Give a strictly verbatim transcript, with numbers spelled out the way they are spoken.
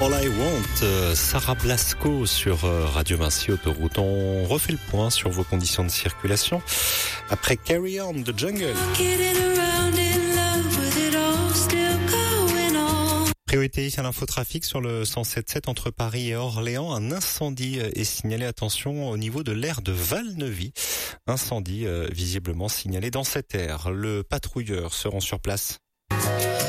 All I Want, Sarah Blasco sur Radio Vinci Autoroute. On refait le point sur vos conditions de circulation après Carry On the Jungle. Priorité à l'infotrafic sur le cent sept sept entre Paris et Orléans. Un incendie est signalé, attention, au niveau de l'aire de Valneuvy. Incendie euh, visiblement signalé dans cette aire. Le patrouilleur se rend sur place.